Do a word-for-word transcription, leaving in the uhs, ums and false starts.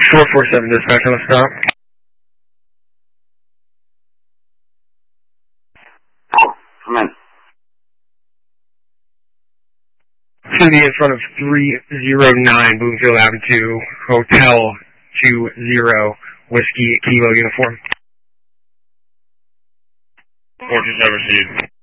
four four seven dispatch on the stop. Come in. To be in front of three oh nine Bloomfield Avenue, Hotel two zero, Whiskey Kilo uniform. four two seven received.